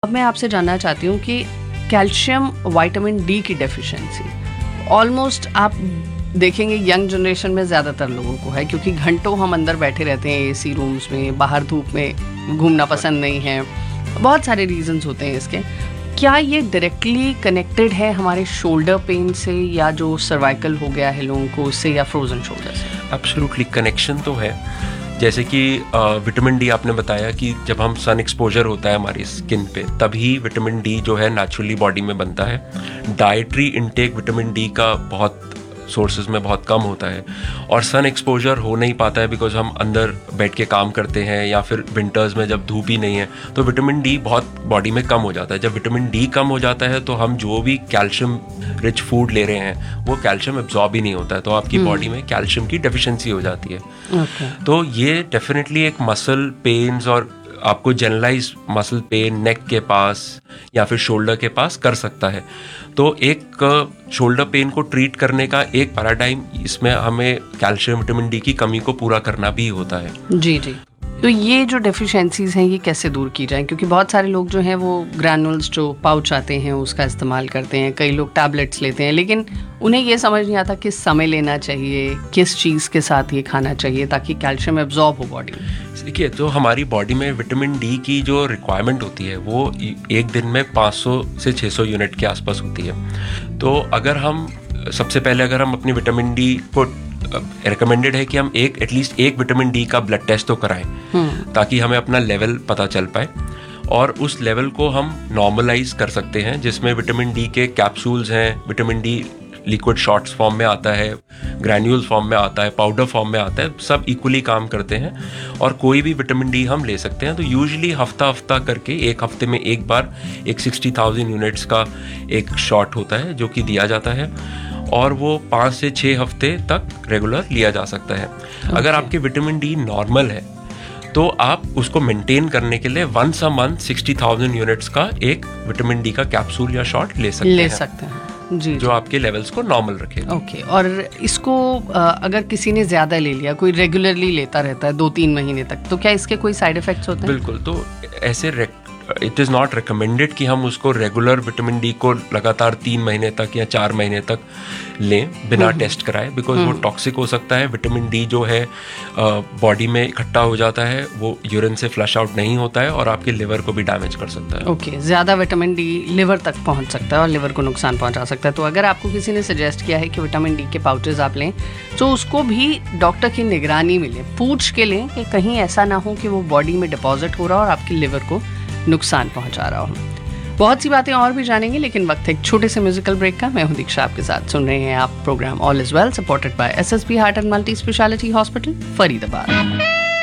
अब मैं आपसे जानना चाहती हूँ कि कैल्शियम विटामिन डी की डेफिशिएंसी ऑलमोस्ट आप देखेंगे यंग जनरेशन में ज़्यादातर लोगों को है, क्योंकि घंटों हम अंदर बैठे रहते हैं एसी रूम्स में, बाहर धूप में घूमना पसंद नहीं है, बहुत सारे रीजंस होते हैं इसके। क्या ये डायरेक्टली कनेक्टेड है हमारे शोल्डर पेन से, या जो सर्वाइकल हो गया है लोगों को उससे, या फ्रोजन शोल्डर से? एब्सोल्युटली कनेक्शन तो है। जैसे कि विटामिन डी आपने बताया कि जब हम सन एक्सपोजर होता है हमारी स्किन पे, तभी विटामिन डी जो है नेचुरली बॉडी में बनता है। डाइटरी इनटेक विटामिन डी का बहुत सोर्सेज में बहुत कम होता है, और सन एक्सपोजर हो नहीं पाता है बिकॉज हम अंदर बैठ के काम करते हैं, या फिर विंटर्स में जब धूप ही नहीं है तो विटामिन डी बहुत बॉडी में कम हो जाता है। जब विटामिन डी कम हो जाता है तो हम जो भी कैल्शियम रिच फूड ले रहे हैं वो कैल्शियम एब्जॉर्ब ही नहीं होता है, तो आपकी बॉडी में कैल्शियम की डेफिशिएंसी हो जाती है। तो ये डेफिनेटली एक मसल पेन्स और आपको जनरलाइज मसल पेन नेक के पास या फिर शोल्डर के पास कर सकता है। तो एक शोल्डर पेन को ट्रीट करने का एक पैराडाइम, इसमें हमें कैल्शियम विटामिन डी की कमी को पूरा करना भी होता है। जी जी। तो ये जो डेफिशिएंसीज हैं ये कैसे दूर की जाएं? क्योंकि बहुत सारे लोग जो हैं वो ग्रैनुल्स जो पाउच आते हैं उसका इस्तेमाल करते हैं, कई लोग टैबलेट्स लेते हैं, लेकिन उन्हें ये समझ नहीं आता किस समय लेना चाहिए, किस चीज़ के साथ ये खाना चाहिए ताकि कैल्शियम एब्जॉर्ब हो बॉडी में। देखिए, तो हमारी बॉडी में विटामिन डी की जो रिक्वायरमेंट होती है वो एक दिन में 500 से 600 यूनिट के आसपास होती है। तो अगर हम सबसे पहले अगर हम अपनी विटामिन डी को रिकमेंडेड है कि हम एटलीस्ट एक विटामिन डी का ब्लड टेस्ट तो कराएं, ताकि हमें अपना लेवल पता चल पाए, और उस लेवल को हम नॉर्मलाइज कर सकते हैं, जिसमें विटामिन डी के कैप्सूल्स हैं, vitamin D liquid shots form में आता है, ग्रैन्यूल फॉर्म में आता है, पाउडर फॉर्म में आता है, सब इक्वली काम करते हैं और कोई भी विटामिन डी हम ले सकते हैं। तो यूजुअली हफ्ता करके एक हफ्ते में एक बार एक 60,000 यूनिट्स का एक शॉट होता है जो कि दिया जाता है, और वो 5 से 6 हफ्ते तक रेगुलर लिया जा सकता है। अगर आपके विटामिन डी नॉर्मल है तो आप उसको मेंटेन करने के लिए वंस अ मंथ 60,000 यूनिट्स का एक विटामिन डी का कैप्सूल या शॉट ले सकते हैं जी, जो आपके लेवल्स को नॉर्मल रखे। ओके। और इसको अगर किसी ने ज़्यादा ले लिया, कोई रेगुलरली लेता रहता है 2-3 महीने तक, तो क्या इसके कोई साइड इफेक्ट्स होते हैं? बिल्कुल। तो ऐसे इट इज़ नॉट रिकमेंडेड कि हम उसको रेगुलर विटामिन डी को लगातार 3 महीने तक या 4 महीने तक लें बिना टेस्ट कराए, बिकॉज वो टॉक्सिक हो सकता है। विटामिन डी जो है बॉडी में इकट्ठा हो जाता है, वो यूरिन से फ्लश आउट नहीं होता है और आपके लिवर को भी डैमेज कर सकता है। ओके, ज़्यादा विटामिन डी लिवर तक पहुंच सकता है और लिवर को नुकसान पहुंचा सकता है। तो अगर आपको किसी ने सजेस्ट किया है कि विटामिन डी के पाउचेज आप लें, तो उसको भी डॉक्टर की निगरानी में लें, पूछ के लें कि कहीं ऐसा ना हो कि वो बॉडी में डिपॉजिट हो रहा हो और आपकी लिवर को नुकसान पहुंचा रहा हो। बहुत सी बातें और भी जानेंगे, लेकिन वक्त एक छोटे से म्यूजिकल ब्रेक का। मैं हूं दीक्षा, आपके साथ सुन रहे हैं आप program all is well, supported by SSB heart and multi speciality hospital, Faridabad.